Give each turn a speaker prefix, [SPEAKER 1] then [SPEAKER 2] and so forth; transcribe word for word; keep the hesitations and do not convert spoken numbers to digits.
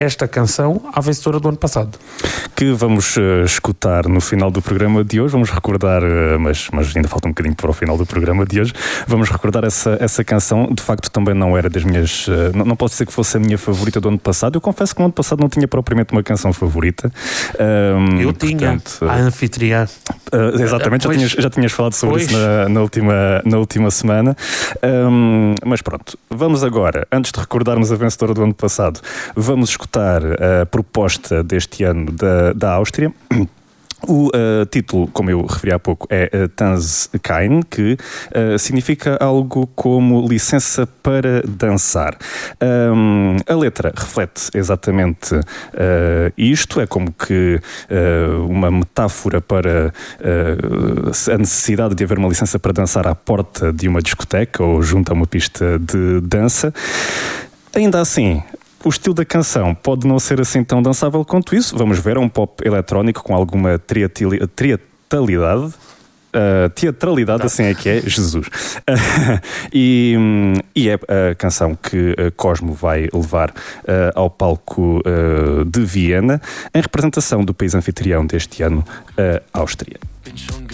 [SPEAKER 1] esta canção à vencedora do ano passado.
[SPEAKER 2] Que vamos uh, escutar no final do programa de hoje. Vamos recordar, uh, mas, mas ainda falta um bocadinho para o final do programa de hoje. Vamos recordar essa, essa canção. De facto, também não era das minhas... Uh, não, não posso dizer que fosse a minha favorita do ano passado. Eu confesso que no ano passado não tinha propriamente uma canção favorita. Um,
[SPEAKER 1] Eu tinha,
[SPEAKER 2] portanto,
[SPEAKER 1] a anfitriã.
[SPEAKER 2] Uh, exatamente, já tinhas, já tinhas falado sobre pois. isso na, na, última, na última semana. Um, mas pronto, vamos agora, antes de recordarmos a vencedora do ano passado, vamos escutar a proposta deste ano da, da Áustria. O uh, título, como eu referi há pouco, é uh, Tanz kein, que uh, significa algo como licença para dançar. Um, a letra reflete exatamente uh, isto, é como que uh, uma metáfora para uh, a necessidade de haver uma licença para dançar à porta de uma discoteca ou junto a uma pista de dança. Ainda assim, o estilo da canção pode não ser assim tão dançável quanto isso. Vamos ver, é um pop eletrónico com alguma triatilidade, teatralidade, uh, teatralidade, assim é que é, Jesus. Uh, e, e é a canção que uh, Cosmo vai levar uh, ao palco uh, de Viena, em representação do país anfitrião deste ano, a Áustria.